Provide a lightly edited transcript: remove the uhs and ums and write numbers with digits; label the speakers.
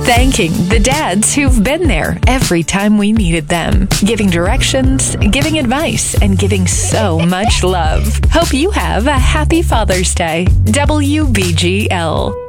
Speaker 1: Thanking the dads who've been there every time we needed them, giving directions, giving advice, and giving so much love. Hope you have a happy Father's Day. WBGL.